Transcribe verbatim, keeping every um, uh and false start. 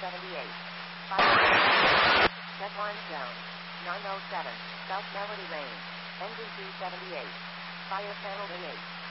seventy-eight. Fire. Set lines down. nine oh seven. South Melody Lane. Engine two seventy-eight. Fire panel A eight.